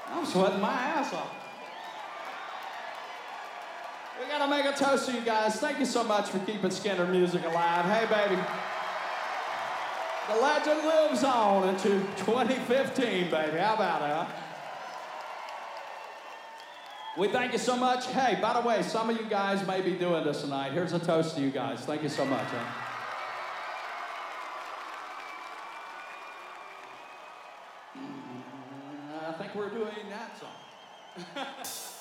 I'm sweating my ass off. We gotta make a toast to you guys. Thank you so much for keeping Skinner music alive. Hey, baby. The legend lives on into 2015, baby. How about it, huh? We thank you so much. Hey, by the way, some of you guys may be doing this tonight. Here's a toast to you guys. Thank you so much, huh? I think we're doing that song.